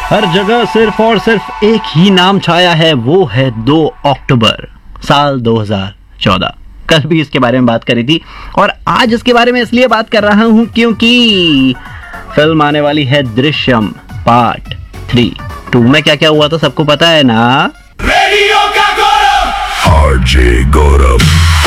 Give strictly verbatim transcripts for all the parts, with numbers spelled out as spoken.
हर जगह सिर्फ और सिर्फ एक ही नाम छाया है, वो है दो अक्टूबर साल दो हज़ार चौदह। कल भी इसके बारे में बात करी थी और आज इसके बारे में इसलिए बात कर रहा हूं क्योंकि फिल्म आने वाली है दृश्यम पार्ट थ्री। टू में क्या क्या हुआ था सबको पता है ना। रेडियो का गौरव RJ Gaurav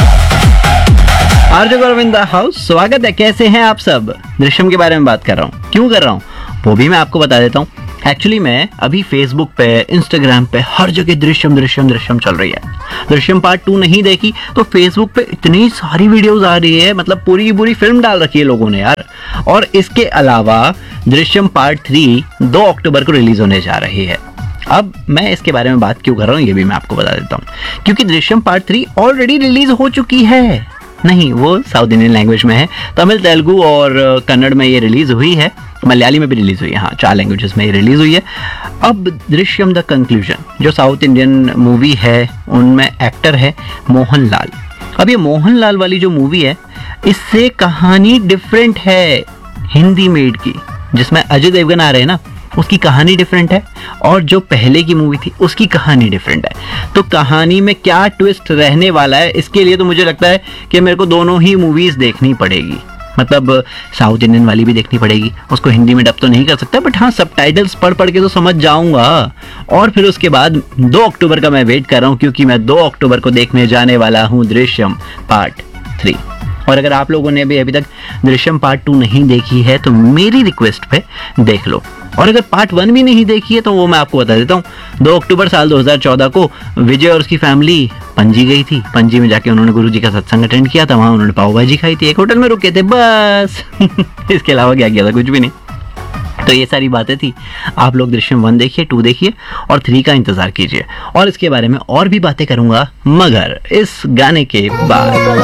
RJ Gaurav in the house. स्वागत है, कैसे हैं आप सब। दृश्यम के बारे में बात कर रहा हूँ, क्यों कर रहा हूँ वो भी मैं आपको बता देता हूँ। एक्चुअली मैं अभी फेसबुक पे, इंस्टाग्राम पे हर जगह दृश्यम दृश्यम दृश्यम चल रही है। दृश्यम पार्ट टू नहीं देखी तो फेसबुक पे इतनी सारी वीडियोस आ रही है, मतलब पूरी की पूरी फिल्म डाल रखी है लोगों ने यार। और इसके अलावा दृश्यम पार्ट थ्री दो अक्टूबर को रिलीज होने जा रही है। अब मैं इसके बारे में बात क्यों कर रहा हूँ ये भी मैं आपको बता देता हूँ। क्योंकि Drishyam part three already release हो चुकी है। नहीं, वो साउथ इंडियन लैंग्वेज में है, तमिल, तेलुगु और कन्नड़ में ये रिलीज हुई है, मलयाली में भी रिलीज हुई है। हाँ, चार लैंग्वेजेस में ये रिलीज हुई है। अब दृश्यम द कंक्लूजन जो साउथ इंडियन मूवी है उनमें एक्टर है मोहनलाल। अब ये मोहनलाल वाली जो मूवी है इससे कहानी डिफरेंट है हिंदी मेड की, जिसमें अजय देवगन आ रहे हैं ना, उसकी कहानी डिफरेंट है और जो पहले की मूवी थी उसकी कहानी डिफरेंट है। तो कहानी में क्या ट्विस्ट रहने वाला है इसके लिए तो मुझे लगता है कि मेरे को दोनों ही मूवीज देखनी पड़ेगी। मतलब साउथ इंडियन वाली भी देखनी पड़ेगी, उसको हिंदी में डब तो नहीं कर सकता, बट हाँ सबटाइटल्स पढ़ पढ़ के तो समझ जाऊंगा। और फिर उसके बाद दो अक्टूबर का मैं वेट कर रहा हूँ, क्योंकि मैं दो अक्टूबर को देखने जाने वाला हूँ दृश्यम पार्ट थ्री। और अगर आप लोगों ने भी अभी तक दृश्यम पार्ट टू नहीं देखी है तो मेरी रिक्वेस्ट पे देख लो। और अगर पार्ट वन भी नहीं देखी है तो वो मैं आपको बता देता हूँ। दो अक्टूबर साल दो हज़ार चौदह को विजय और उसकी फैमिली पणजी गई थी। पणजी में जाके उन्होंने गुरुजी का सत्संग अटेंड किया था, वहाँ उन्होंने पाव भाजी खाई थी, एक होटल में रुके थे, बस। इसके अलावा क्या किया था, कुछ भी नहीं। तो ये सारी बातें थी। आप लोग दृश्यम वन देखिए, टू देखिए और थ्री का इंतजार कीजिए। और इसके बारे में और भी बातें करूंगा मगर इस गाने के बाद।